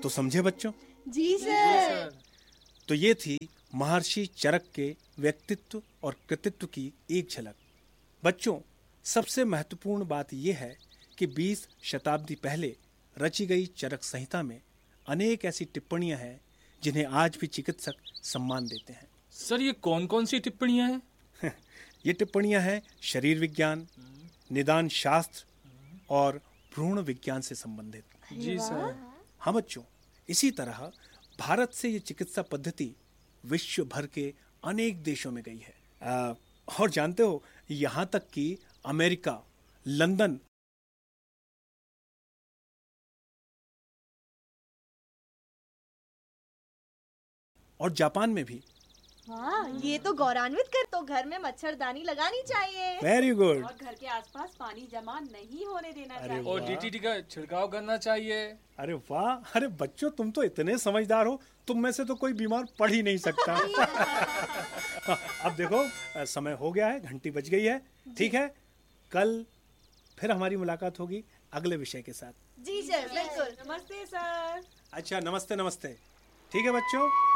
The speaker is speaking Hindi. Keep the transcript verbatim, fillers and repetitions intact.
तो समझे बच्चों? जी सर। तो ये थी महर्षि चरक के व्यक्तित्व और कृतित्व की एक झलक। बच्चों, सबसे महत्वपूर्ण बात यह है कि बीस शताब्दी पहले रची गई चरक संहिता में अनेक ऐसी टिप्पणियां हैं जिन्हें आज भी चिकित्सक सम्मान देते हैं। सर, ये कौन कौन सी टिप्पणियां हैं? ये टिप्पणियां हैं शरीर विज्ञान, निदान शास्त्र और भ्रूण विज्ञान से संबंधित। जी सर। हाँ बच्चों, इसी तरह भारत से ये चिकित्सा पद्धति विश्व भर के अनेक देशों में गई है। आ, और जानते हो, यहाँ तक कि अमेरिका, लंदन और जापान में भी। हाँ, ये तो गौरवान्वित कर। तो घर में मच्छरदानी लगानी चाहिए। Very good. और घर के आसपास पानी जमा नहीं होने देना अरे चाहिए। और डीटीटी का छिड़काव करना चाहिए। अरे वाह, अरे बच्चों, तुम तो इतने समझदार हो, तुम में से तो कोई बीमार पड़ ही नहीं सकता। अब देखो, समय हो गया है, घंटी बज गई है। ठीक है, कल फिर हमारी मुलाकात होगी अगले विषय के साथ। जी सर, बिल्कुल। नमस्ते सर। अच्छा, नमस्ते नमस्ते। ठीक है बच्चों।